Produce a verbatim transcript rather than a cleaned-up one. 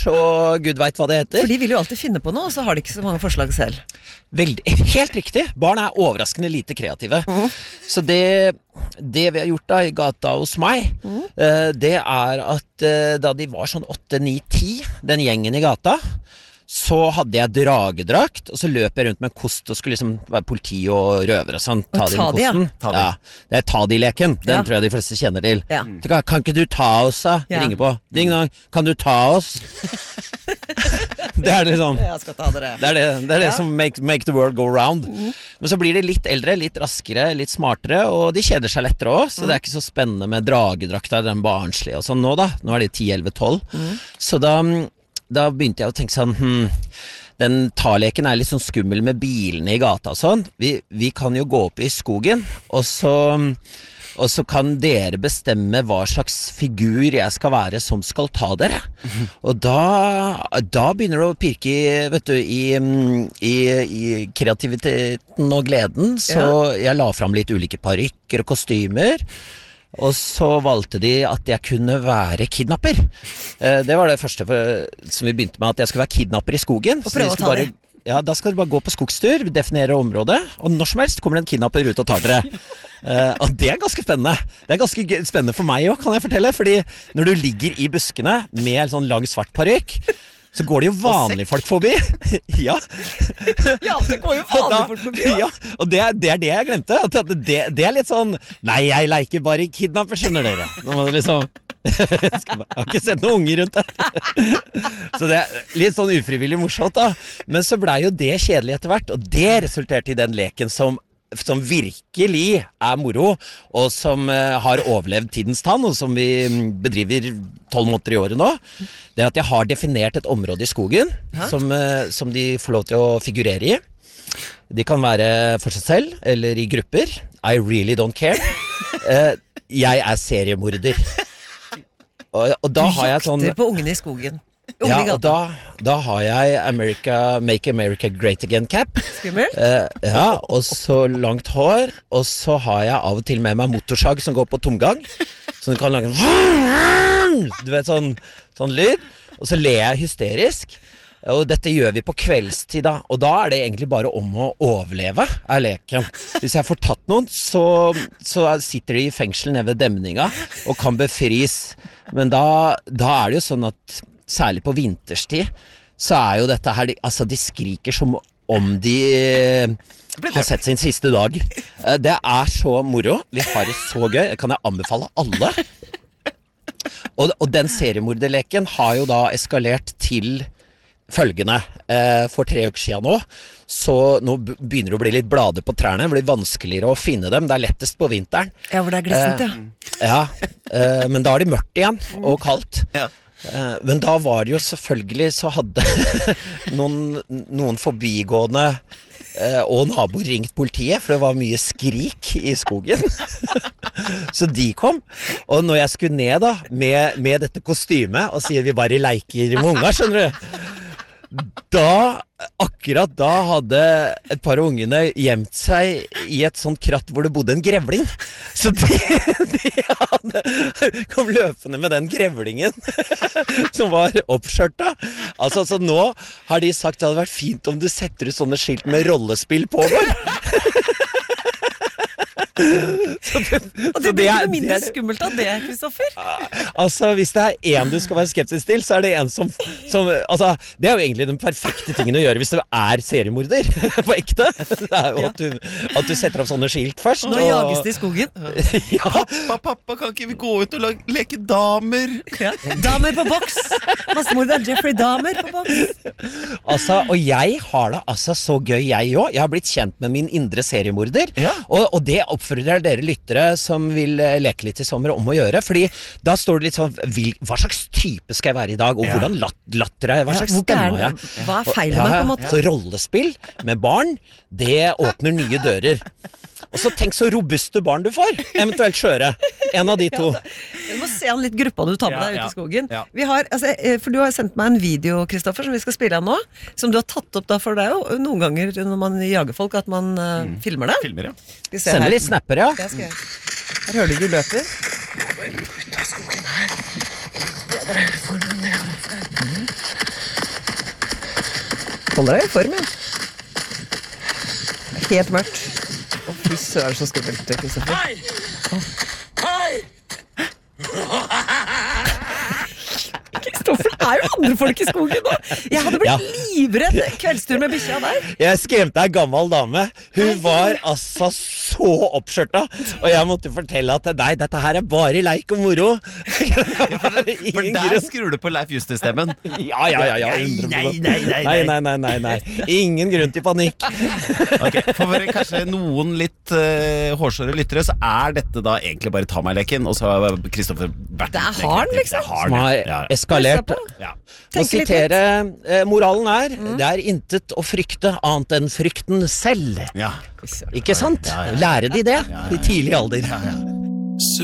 og Gud vet hva det heter. For de vil jo alltid finne på noe, og så har de ikke så mange forslag selv. Veldig, helt riktig. Barn er overraskende lite kreative. Mm. Så det, det vi har gjort da i gata hos meg, mm. uh, det er at uh, da de var sånn åtte, ni, ti, den gjengen i gata, så hadde jeg dragedrakt, og så løp jeg rundt med en kost og skulle liksom være politi og røver og sånn. Ta de med kosten. Ta ja. Det er ta de leken. Den ja. tror jeg de fleste kjenner til. Ja. Kan, kan ikke du ta oss, da? Ja. Ringer på. Ding dong. Kan du ta oss? Det er liksom Jeg skal ta dere. Det er det, det, er det ja. som make, make the world go round. Mm. Men så blir de litt eldre, litt raskere, litt smartere, og de kjeder seg lettere også, så mm. det er ikke så spennende med dragedrakta, den barnslige og sånn nå da. Nå er de ti, elleve, tolv. Mm. Så da Da begynte jeg å tenke sånn hm, den taleken er litt sånn skummel med bilene i gata og sånn. Vi, vi kan jo gå opp i skogen, og så, og så kan dere bestemme hva slags figur jeg skal være som skal ta dere. Mm-hmm. Og da, da begynner det å pirke i, vet du, i, i, i kreativiteten og gleden. Så ja. jeg la fram litt ulike parykker og kostymer. Og så valgte de at jeg kunne være kidnapper. Eh, det var det første for, som vi begynte med, at jeg skulle være kidnapper i skogen. Og prøve å ta det. Ja, da skal du bare gå på skogstur, definere området, og når som helst kommer det en kidnapper ut og tar dere. eh, og det er ganske spennende. Det er ganske spennende for meg også, kan jeg fortelle, fordi når du ligger i buskene med en sånn lang svart parykk, så går det jo vanlige folk forbi. ja. ja, det går jo vanlige folk forbi. Ja, og det er, det er det jeg glemte. At det, det er litt sånn, nei, jeg leker bare kidnapper, skjønner dere. Nå må det liksom, jeg har ikke sett noen unger rundt det. Så det er litt sånn ufrivillig morsomt da. Men så ble jo det kjedelig etter hvert, og det resulterte i den leken som som virkelig er moro, og som uh, har overlevd tidens tann, og som vi bedriver tolv måneder i året nå, det er at jeg har definert et område i skogen som, uh, som de får lov til å figurere i. De kan være for seg selv, eller i grupper. I really don't care. Uh, jeg er seriemorder. Og, og da du har jeg sånn... Du jakter på ungene i skogen. Ja, og da, da har jeg America, Make America Great Again cap. Skummel? Uh, ja, og så langt hår, og så har jeg av og til med meg motorsag som går på tomgang, så du kan lage en du vet, sånn, sånn lyd, og så ler jeg hysterisk. Og dette gjør vi på kveldstid da, og da er det egentlig bare om å overleve, er leken. Hvis jeg får tatt noen, så, så sitter de i fengsel nede ved demninga og kan befris. Men da, da er det jo sånn at særlig på vinterstid, så er jo dette her, altså de skriker som om de har sett sin siste dag. Det er så moro, vi har det så gøy, det kan jeg anbefale alle. Og, og den seriemorderleken har jo da eskalert til følgende. For tre uker siden nå, så nå begynner det å bli litt blader på trærne, det blir vanskeligere å finne dem, det er lettest på vinteren. Ja, hvor det er glissent, ja. Ja, men da er det mørkt igjen, og kaldt. Ja. Men da var det jo selvfølgelig, så hadde noen, noen forbigående og naboer ringt politiet, for det var mye skrik i skogen. Så de kom, og når jeg skulle ned da, med, med dette kostymet, og sier vi bare leker med unger, skjønner du? Da, akkurat da hadde et par av ungene gjemt seg i et sånt kratt hvor det bodde en grevling. Så de, de hadde, kom løpende med den grevlingen som var oppskjørta. Altså, så nå har de sagt det hadde vært fint om du setter ut sånne skilt med rollespill på meg. Så det, og det blir ikke mindre skummelt av det, Kristoffer. Altså, hvis det er en du skal være skeptisk til, så er det en som, som altså, det er jo egentlig den perfekte tingen å gjøre hvis du er seriemorder på ekte. Det er jo at du, at du setter opp sånne skilt først. Nå og... jages det i skogen. Ja. Pappa, pappa, kan ikke vi gå ut og lage, leke damer? Ja. Damer på boks. Massemorder Jeffrey Dahmer på boks. Altså, og jeg har det altså så gøy, jeg også. Jeg har blitt kjent med min indre seriemorder, ja. og, og det oppfører dere lyttere som vil leke litt i sommer om å gjøre, fordi da står det litt sånn, vil, hva slags type skal jeg være i dag, og ja. hvordan lat, latter jeg, hva slags ja, stemme har jeg? Hva er feil med meg på en måte? Så rollespill med barn, det åpner nye dører. Og så tenk så robuste barn du får, eventuelt skjøre. En av de to. Du må se an litt gruppa du tar med deg ja, ut i skogen. Ja. Vi har, altså, for du har sendt meg en video, Kristoffer, som vi skal spille av nå, som du har tatt opp da, for det er jo noen ganger når man jager folk at man uh, mm. filmer det. Filmer, ja. Sender litt snapper, ja. Det skal jeg. Her hører du du løper. Ut av skogen her. Det er for noen ned. Holder deg i form, ja. Helt mørkt. Å, fy søren, så skummelt, Kristoffer. Hei! Hei! Kristoffer, det er jo andre folk i skogen nå. Jeg hadde blitt ja. livredd kveldstur med bikkja der. Jeg skremte en gammel dame. Hun var altså så oppskjørta. Og jeg måtte fortelle at nei, dette her er bare leik og moro. For der skrur du på Leif Juster-stemmen. Ja, ja, ja, ja. Nei, nei, nei, nei, nei, nei, nei, nei, nei. Ingen grunn til panikk. Ok, for kanskje noen litt uh, hårsåre lyttere, så er dette da egentlig bare ta meg-leken, og så har Kristoffer vært det er hard, liksom. Som har ja. eskalert. Ja. Må sitere, eh, moralen er, mm. det er intet å frykte annet enn frykten selv. Ja. Ikke sant? Lære de det i tidlig alder. Ja, ja.